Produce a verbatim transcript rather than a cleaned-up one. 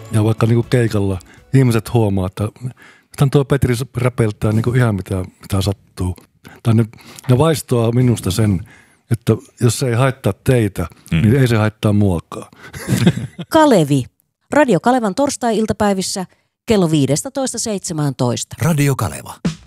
ja vaikka niin kuin keikalla ihmiset huomaa, että tämän tuo Petri räpeltää niin kuin ihan mitä, mitä sattuu. Tai ne, ne vaistoaa minusta sen, että jos se ei haittaa teitä, mm. niin ei se haittaa muakaan. Kalevi. Radio Kalevan torstai-iltapäivissä kello viisitoista seitsemäntoista. Radio Kaleva.